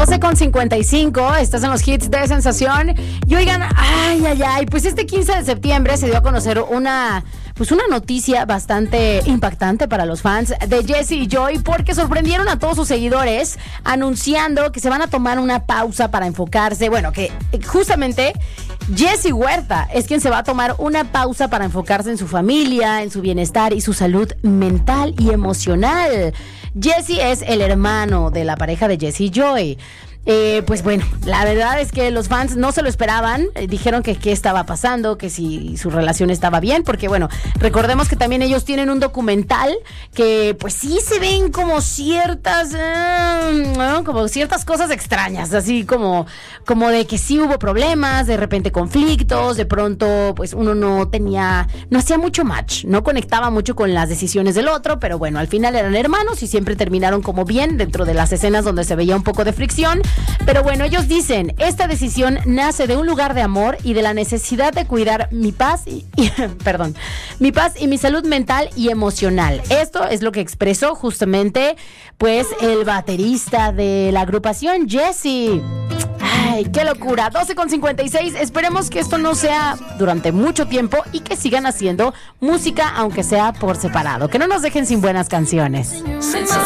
12:55, estás en los hits de Sensación. Y oigan, pues este 15 de septiembre se dio a conocer una noticia bastante impactante para los fans de Jessie y Joy, porque sorprendieron a todos sus seguidores anunciando que se van a tomar una pausa para enfocarse. Bueno, que justamente Jessie Huerta es quien se va a tomar una pausa para enfocarse en su familia, en su bienestar y su salud mental y emocional. Jessie es el hermano de la pareja de Jessie y Joy. Pues bueno, la verdad es que los fans no se lo esperaban, dijeron que qué estaba pasando, que si su relación estaba bien, porque bueno, recordemos que también ellos tienen un documental que pues sí se ven como ciertas cosas extrañas, así como de que sí hubo problemas, de repente conflictos, de pronto pues uno no hacía mucho match, no conectaba mucho con las decisiones del otro, pero bueno, al final eran hermanos y siempre terminaron como bien dentro de las escenas donde se veía un poco de fricción. Pero bueno, ellos dicen, esta decisión nace de un lugar de amor y de la necesidad de cuidar mi paz y mi salud mental y emocional. Esto es lo que expresó justamente pues el baterista de la agrupación, Jessie. ¡Ay, qué locura! 12:56. Esperemos que esto no sea durante mucho tiempo y que sigan haciendo música, aunque sea por separado. Que no nos dejen sin buenas canciones. Sensación.